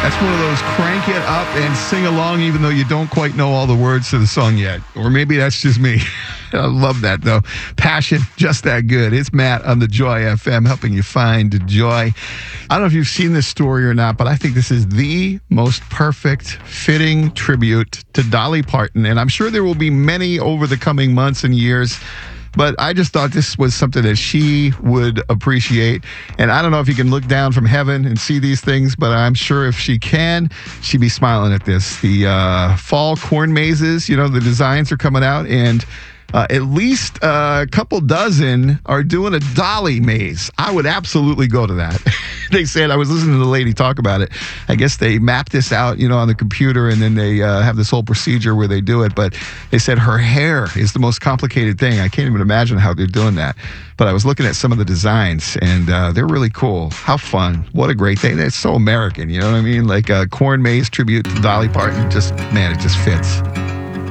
That's one of those crank it up and sing along even though you don't quite know all the words to the song yet. Or maybe that's just me. I love that, though. Passion, just that good. It's Matt on the Joy FM, helping you find joy. I don't know if you've seen this story or not, but I think this is the most perfect, fitting tribute to Dolly Parton. And I'm sure there will be many over the coming months and years. But I just thought this was something that she would appreciate. And I don't know if you can look down from heaven and see these things, but I'm sure if she can, she'd be smiling at this. The fall corn mazes, the designs are coming out, and at least a couple dozen are doing a Dolly maze. I would absolutely go to that. They said, I was listening to the lady talk about it. I guess they map this out, on the computer, and then they have this whole procedure where they do it. But they said her hair is the most complicated thing. I can't even imagine how they're doing that. But I was looking at some of the designs, and they're really cool. How fun. What a great thing. It's so American, you know what I mean? Like a corn maze tribute to Dolly Parton. It just fits.